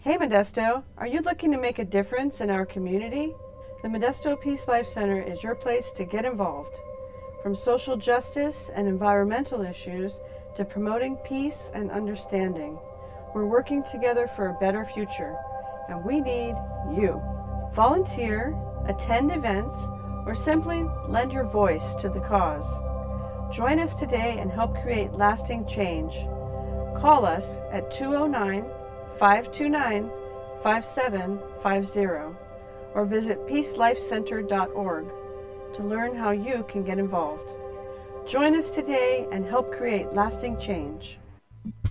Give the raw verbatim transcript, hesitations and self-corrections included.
Hey Modesto, are you looking to make a difference in our community? The Modesto Peace Life Center is your place to get involved. From social justice and environmental issues to promoting peace and understanding, we're working together for a better future, and we need you. Volunteer, attend events, or simply lend your voice to the cause. Join us today and help create lasting change. Call us at two oh nine, five two nine, five seven five zero or visit peace life center dot org to learn how you can get involved. Join us today and help create lasting change.